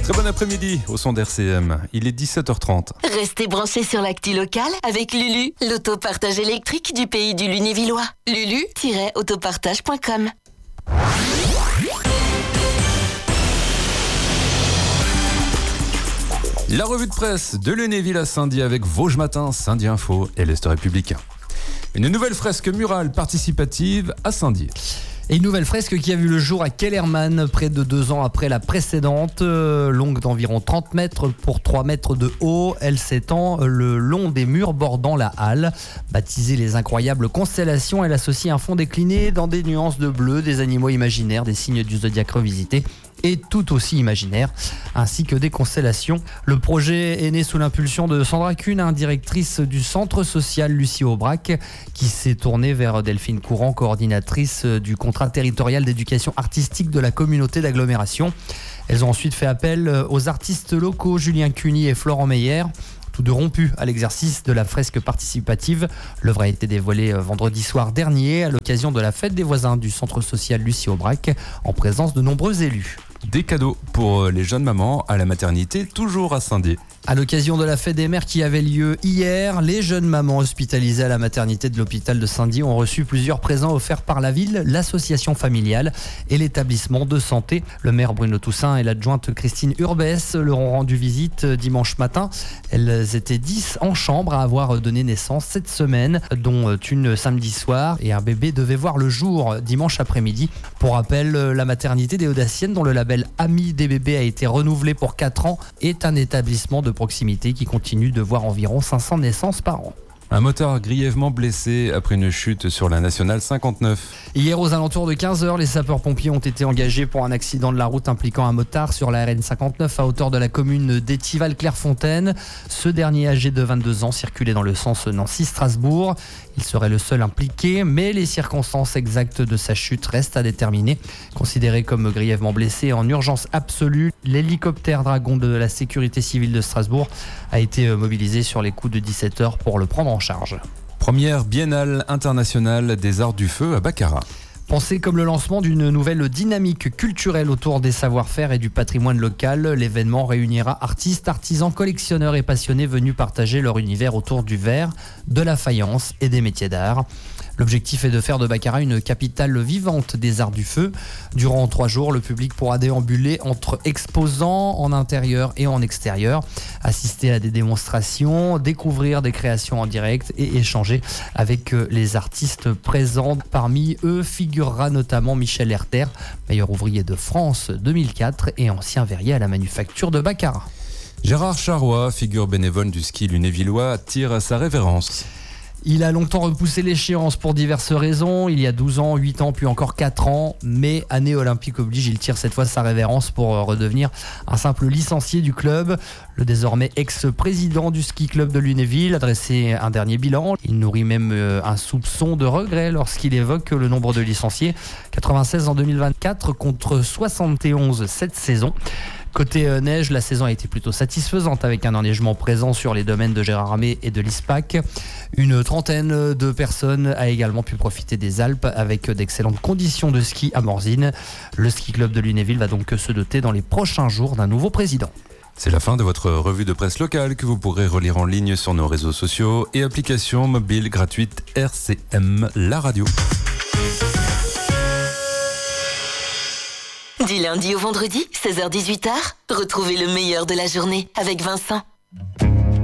Très bon après-midi au son d'RCM. Il est 17h30. Restez branchés sur l'actu locale avec Lulu, l'autopartage électrique du pays du Lunévillois. Lulu-autopartage.com. La revue de presse de Lunéville à Saint-Dié avec Vosges Matin, Saint-Dié Info et l'Est républicain. Une nouvelle fresque murale participative à Saint-Dié. Et une nouvelle fresque qui a vu le jour à Kellermann, près de 2 ans après la précédente, longue d'environ 30 mètres pour 3 mètres de haut. Elle s'étend le long des murs bordant la halle. Baptisée Les Incroyables Constellations, elle associe un fond décliné dans des nuances de bleu, des animaux imaginaires, des signes du zodiaque revisités et tout aussi imaginaire, ainsi que des constellations. Le projet est né sous l'impulsion de Sandra Kuhn, directrice du centre social Lucie Aubrac, qui s'est tournée vers Delphine Courant, coordinatrice du contrat territorial d'éducation artistique de la communauté d'agglomération. Elles ont ensuite fait appel aux artistes locaux Julien Cuny et Florent Meyer, tous deux rompus à l'exercice de la fresque participative. L'œuvre a été dévoilée vendredi soir dernier à l'occasion de la fête des voisins du centre social Lucie Aubrac, en présence de nombreux élus. Des cadeaux pour les jeunes mamans à la maternité, toujours à Saint-Dié. À l'occasion de la fête des mères qui avait lieu hier, les jeunes mamans hospitalisées à la maternité de l'hôpital de Saint-Dié ont reçu plusieurs présents offerts par la ville, l'association familiale et l'établissement de santé. Le maire Bruno Toussaint et l'adjointe Christine Urbès leur ont rendu visite dimanche matin. Elles étaient 10 en chambre à avoir donné naissance cette semaine, dont une samedi soir, et un bébé devait voir le jour dimanche après-midi. Pour rappel, la maternité des Audaciennes, dont le label Amis des bébés a été renouvelé pour 4 ans, est un établissement de proximité qui continue de voir environ 500 naissances par an. Un motard grièvement blessé après une chute sur la nationale 59. Hier, aux alentours de 15h, les sapeurs-pompiers ont été engagés pour un accident de la route impliquant un motard sur la RN 59 à hauteur de la commune d'Étival-Clairefontaine. Ce dernier, âgé de 22 ans, circulait dans le sens Nancy-Strasbourg. Il serait le seul impliqué, mais les circonstances exactes de sa chute restent à déterminer. Considéré comme grièvement blessé en urgence absolue, l'hélicoptère Dragon de la sécurité civile de Strasbourg a été mobilisé sur les coups de 17h pour le prendre en charge. Première biennale internationale des arts du feu à Baccarat. Pensé comme le lancement d'une nouvelle dynamique culturelle autour des savoir-faire et du patrimoine local, l'événement réunira artistes, artisans, collectionneurs et passionnés venus partager leur univers autour du verre, de la faïence et des métiers d'art. L'objectif est de faire de Baccarat une capitale vivante des arts du feu. Durant 3 jours, le public pourra déambuler entre exposants en intérieur et en extérieur, assister à des démonstrations, découvrir des créations en direct et échanger avec les artistes présents. Parmi eux figurera notamment Michel Herter, meilleur ouvrier de France 2004 et ancien verrier à la manufacture de Baccarat. Gérard Charrois, figure bénévole du ski lunévillois, tire à sa révérence. Il a longtemps repoussé l'échéance pour diverses raisons. Il y a 12 ans, 8 ans, puis encore 4 ans. Mais année olympique oblige, il tire cette fois sa révérence pour redevenir un simple licencié du club. Le désormais ex-président du ski club de Lunéville a dressé un dernier bilan. Il nourrit même un soupçon de regret lorsqu'il évoque le nombre de licenciés. 96 en 2024 contre 71 cette saison. Côté neige, la saison a été plutôt satisfaisante avec un enneigement présent sur les domaines de Gérard Armé et de l'ISPAC. Une trentaine de personnes a également pu profiter des Alpes avec d'excellentes conditions de ski à Morzine. Le ski club de Lunéville va donc se doter dans les prochains jours d'un nouveau président. C'est la fin de votre revue de presse locale que vous pourrez relire en ligne sur nos réseaux sociaux et applications mobiles gratuites RCM, la radio. Du lundi au vendredi, 16h-18h, retrouvez le meilleur de la journée avec Vincent.